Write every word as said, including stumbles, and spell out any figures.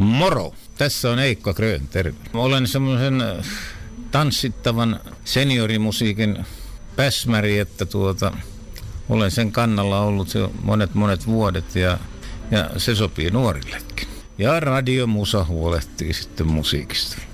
Moro! Tässä on Eikko Grön, terve. Olen semmoisen tanssittavan seniorimusiikin päsmäri, että tuota, olen sen kannalla ollut jo monet monet vuodet ja, ja se sopii nuorillekin. Ja radiomusa huolehtii sitten musiikista.